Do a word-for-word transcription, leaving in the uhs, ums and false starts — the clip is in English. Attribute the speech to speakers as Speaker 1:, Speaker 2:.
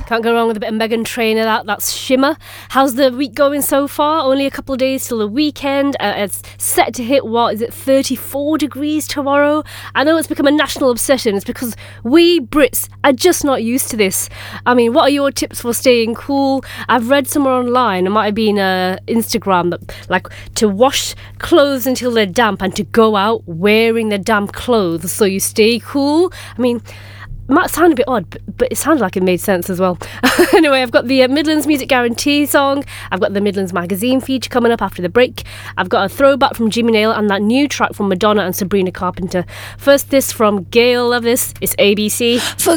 Speaker 1: Can't go wrong with a bit of Meghan Trainor. That that's Shimmer. How's the week going so far? Only a couple of days till the weekend. Uh, it's set to hit, what is it, thirty-four degrees tomorrow? I know it's become a national obsession. It's because we Brits are just not used to this. I mean, what are your tips for staying cool? I've read somewhere online, it might have been uh, Instagram, that like to wash clothes until they're damp and to go out wearing the damp clothes so you stay cool. I mean, it might sound a bit odd, but, but it sounded like it made sense as well. Anyway, I've got the uh, Midlands Music Guarantee song. I've got the Midlands Magazine feature coming up after the break. I've got a throwback from Jimmy Nail and that new track from Madonna and Sabrina Carpenter. First, this from Gail. Love this. It's A B C.
Speaker 2: For